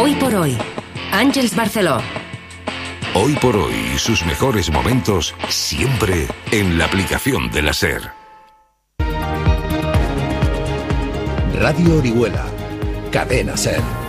Hoy por hoy, Àngels Barceló. Hoy por hoy, sus mejores momentos siempre en la aplicación de la SER. Radio Orihuela, Cadena SER.